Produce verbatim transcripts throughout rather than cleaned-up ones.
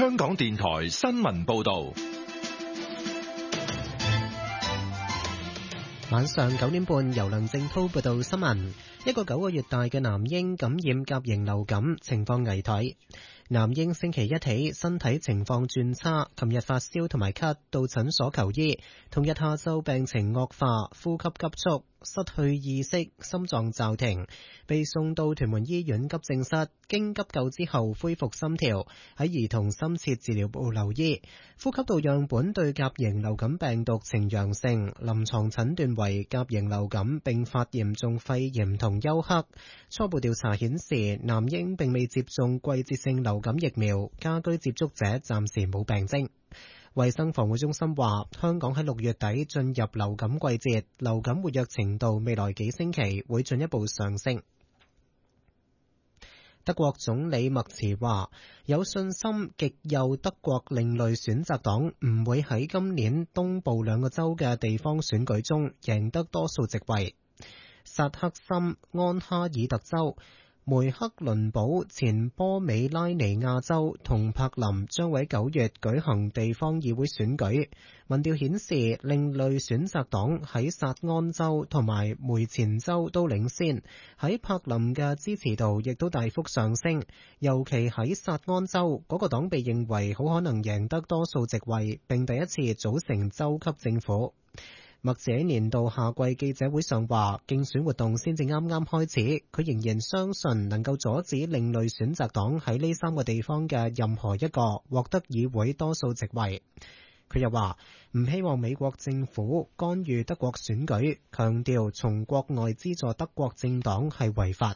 香港電台新聞報道。 晚上九點半，由梁正濤報道新聞。一個九個月大嘅男嬰感染甲型流感，情況危殆。男嬰星期一起身體情況轉差，琴日發燒同埋咳，到診所求醫。同日下晝病情惡化，呼吸急促，失去意識，心臟驟停，被送到屯門醫院急症室，經急救之後恢復心跳，喺兒童深切治療部留醫。呼吸道樣本對甲型流感病毒呈陽性，臨床診斷為甲型流感並發嚴重肺炎同休克。初步調查顯示，男嬰並未接種季節性流感疫苗，家居接觸者暫時冇病徵。衛生防護中心話，香港喺六月底進入流感季節，流感活躍程度未來幾星期會進一步上升。德國總理默茨話，有信心極右德國另類選擇黨唔會喺今年東部兩個州嘅地方選舉中贏得多數席位。薩克森安哈爾特州、梅克倫堡、前波美拉尼亞州同柏林將喺九月舉行地方議會選舉。民調顯示，另類選擇黨喺薩安州同埋梅前州都領先，喺柏林嘅支持度亦都大幅上升。尤其喺薩安州，嗰個黨被認為好可能贏得多數席位，並第一次組成州級政府。默茨喺年度夏季記者會上話，競選活動先至啱啱開始，佢仍然相信能夠阻止另類選擇黨喺呢三個地方嘅任何一個獲得議會多數席位。佢又話唔希望美國政府干預德國選舉，強調從國外資助德國政黨係違法。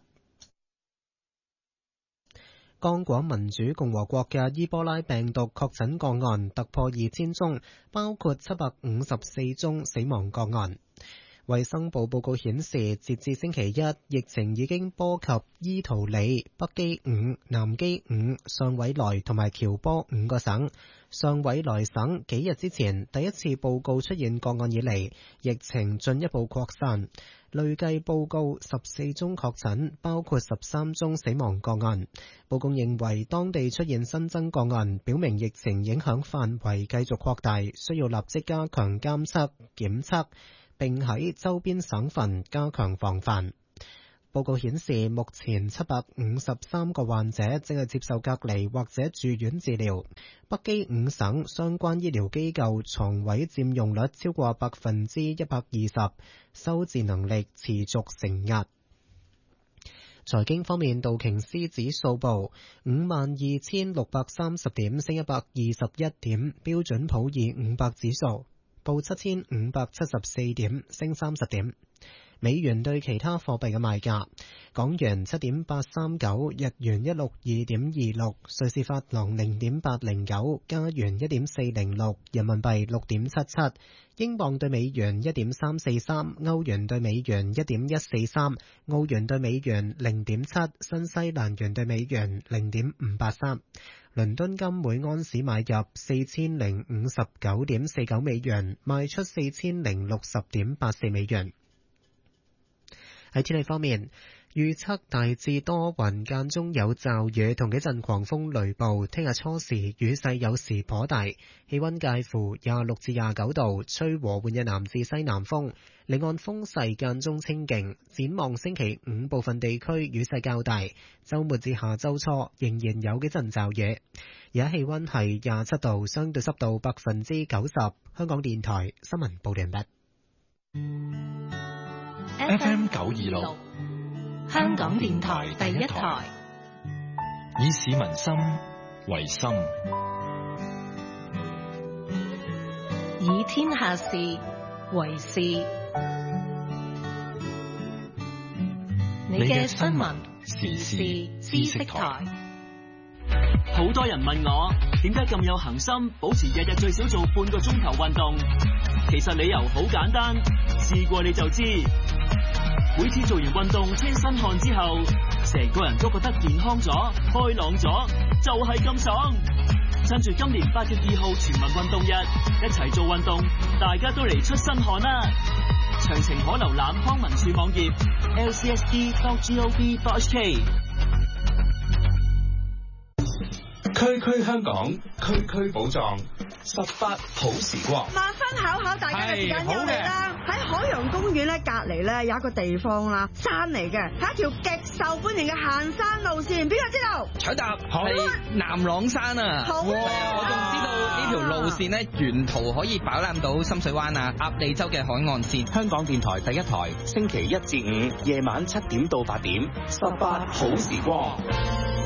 剛果民主共和國嘅伊波拉病毒確診個案突破二千宗，包括七百五十四宗死亡個案。衛生部報告顯示，截至星期一，疫情已經波及伊圖里、北基伍、南基伍、上委萊同埋喬波五個省。上委萊省幾日之前第一次報告出現個案以嚟，疫情進一步擴散，累計報告十四宗確診，包括十三宗死亡個案。報告認為當地出現新增個案，表明疫情影響範圍繼續擴大，需要立即加強監測、檢測，並喺周邊省份加強防範。報告顯示，目前七百五十三個患者正係接受隔離或者住院治療。北基伍省相關醫療機構床位佔用率超過百分之一百二十，收治能力持續承壓。財經方面，道瓊斯指數報五萬二千六百三十點，升一百二十一點；標準普爾五百指數報七千五百七十四點，升三十點。美元對其他貨幣嘅賣價：港元七點八三九，日元一六二點二六，瑞士法郎零點八零九，加元一點四零六，人民幣六點七七，英鎊對美元一點三四三，歐元對美元一點一四三，澳元對美元零點七，新西蘭元對美元零點五八三。倫敦金每安士買入四千零五十九點四九美元，賣出四千零六十點八四美元。喺天氣方面，預測大致多雲，間中有驟雨同幾陣狂風雷暴。聽日初時雨勢有時頗大，氣溫介乎廿六至廿九度，吹和緩嘅南至西南風，離岸風勢間中清勁。展望星期五部分地區雨勢較大，週末至下週初仍然有幾陣驟雨。而家氣溫係廿七度，相對濕度百分之九十。香港電台新聞報道完畢。 F M 九二六， 香港電台第一台， 以市民心為心， 以天下事為事。你嘅新聞時事知識台。 好多人問我點解咁有恆心，保持日日最少做半個鐘頭運動。其實理由好簡單，試過你就知。每次做完運動清身汗之後，成個人都覺得健康咗、開朗咗，就係咁爽。趁住今年八月二號全民運動日，一齊做運動，大家都嚟出身汗啦！詳情可瀏覽康文署網頁 l c s d dot gov dot h k。 區區香港，區區寶藏，十八好時光。 萬分考考大家嘅時間優惠啦！喺海洋公園咧隔離咧有一個地方啦，山嚟嘅，係一條極受歡迎嘅行山路線。邊個知道？ 搶答係南朗山啊！ 好啊！ 我仲知道呢條路線咧，沿途可以飽覽到深水灣啊、鴨脷洲嘅海岸線。 香港電台第一台，星期一至五夜晚七點到八點，十八好時光。